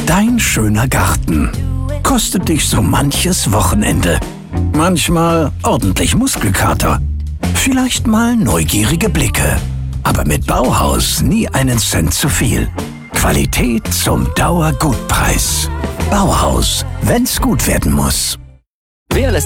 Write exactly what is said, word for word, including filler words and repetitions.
Dein schöner Garten kostet dich so manches Wochenende. Manchmal ordentlich Muskelkater. Vielleicht mal neugierige Blicke. Aber mit Bauhaus nie einen Cent zu viel. Qualität zum Dauergutpreis. Bauhaus, wenn's gut werden muss. Wer lässt